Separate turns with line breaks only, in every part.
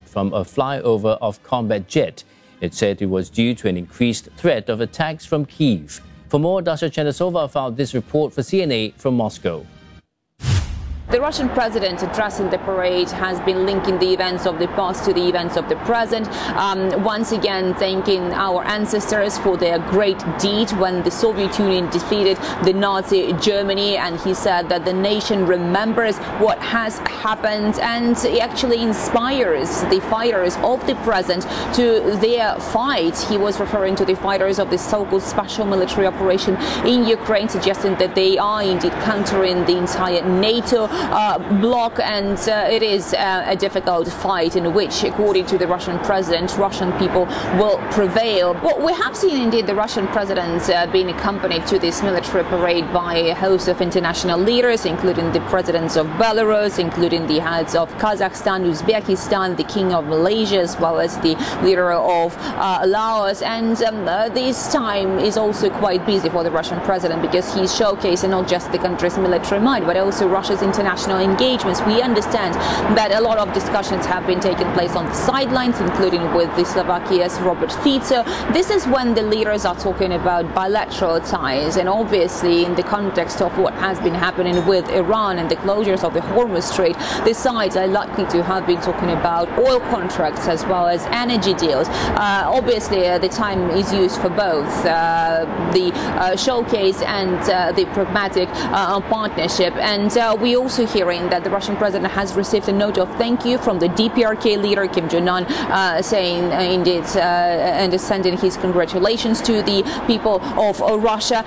from a flyover of combat jet. It said it was due to an increased threat of attacks from Kyiv. For more, Dasha Chernesova found this report for CNA from Moscow.
The Russian president addressing the parade has been linking the events of the past to the events of the present, once again thanking our ancestors for their great deed when the Soviet Union defeated the Nazi Germany, and he said that the nation remembers what has happened and actually inspires the fighters of the present to their fight. He was referring to the fighters of the so-called special military operation in Ukraine, suggesting that they are indeed countering the entire NATO bloc, and it is a difficult fight in which, according to the Russian president, Russian people will prevail. Well, we have seen indeed the Russian president being accompanied to this military parade by a host of international leaders, including the presidents of Belarus, including the heads of Kazakhstan, Uzbekistan, the king of Malaysia, as well as the leader of Laos. And this time is also quite busy for the Russian president because he's showcasing not just the country's military might, but also Russia's international engagements. We understand that a lot of discussions have been taking place on the sidelines, including with the Slovakia's Robert Fico. This is when the leaders are talking about bilateral ties, and obviously in the context of what has been happening with Iran and the closures of the Hormuz Strait, the sides are likely to have been talking about oil contracts as well as energy deals. Obviously, the time is used for both the showcase and the pragmatic partnership. And we also hearing that the Russian president has received a note of thank you from the DPRK leader Kim Jong-un, saying indeed and sending his congratulations to the people of Russia.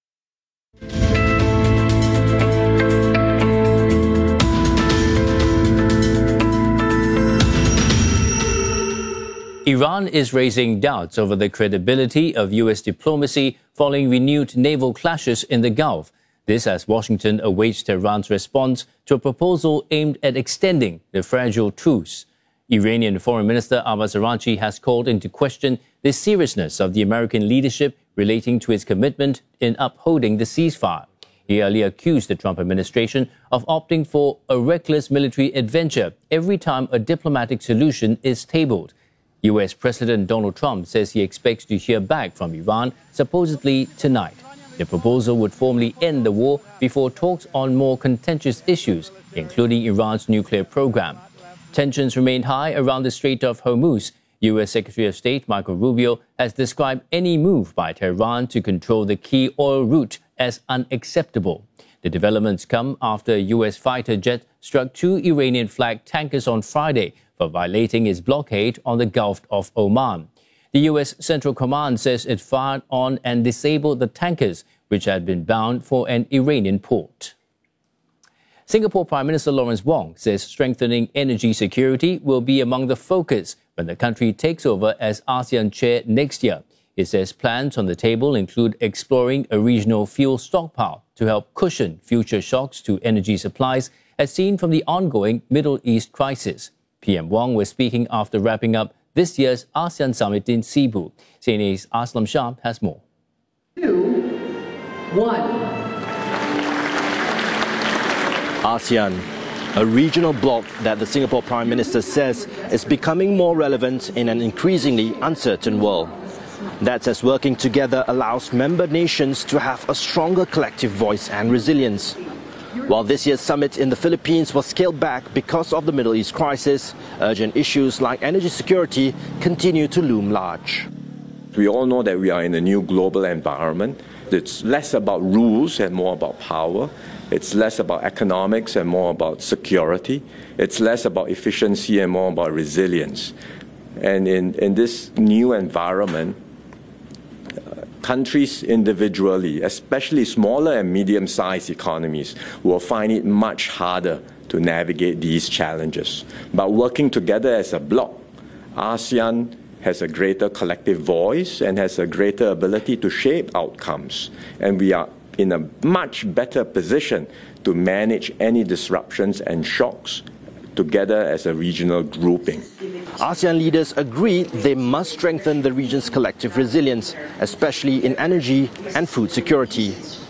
Iran is raising doubts over the credibility of U.S. diplomacy following renewed naval clashes in the Gulf. This as Washington awaits Tehran's response to a proposal aimed at extending the fragile truce. Iranian Foreign Minister Abbas Araghchi has called into question the seriousness of the American leadership relating to its commitment in upholding the ceasefire. He earlier accused the Trump administration of opting for a reckless military adventure every time a diplomatic solution is tabled. U.S. President Donald Trump says he expects to hear back from Iran supposedly tonight. The proposal would formally end the war before talks on more contentious issues, including Iran's nuclear program. Tensions remain high around the Strait of Hormuz. U.S. Secretary of State Marco Rubio has described any move by Tehran to control the key oil route as unacceptable. The developments come after a U.S. fighter jet struck 2 Iranian-flagged tankers on Friday for violating its blockade on the Gulf of Oman. The U.S. Central Command says it fired on and disabled the tankers, which had been bound for an Iranian port. Singapore Prime Minister Lawrence Wong says strengthening energy security will be among the focus when the country takes over as ASEAN chair next year. He says plans on the table include exploring a regional fuel stockpile to help cushion future shocks to energy supplies as seen from the ongoing Middle East crisis. PM Wong was speaking after wrapping up this year's ASEAN Summit in Cebu. CNA's Aslam Shah has more.
2, 1.
ASEAN, a regional bloc that the Singapore Prime Minister says is becoming more relevant in an increasingly uncertain world. That says working together allows member nations to have a stronger collective voice and resilience. While this year's summit in the Philippines was scaled back because of the Middle East crisis, urgent issues like energy security continue to loom large.
We all know that we are in a new global environment. It's less about rules and more about power. It's less about economics and more about security. It's less about efficiency and more about resilience. And in this new environment, countries individually, especially smaller and medium-sized economies, will find it much harder to navigate these challenges. But working together as a bloc, ASEAN has a greater collective voice and has a greater ability to shape outcomes. And we are in a much better position to manage any disruptions and shocks together as a regional grouping.
ASEAN leaders agree they must strengthen the region's collective resilience, especially in energy and food security.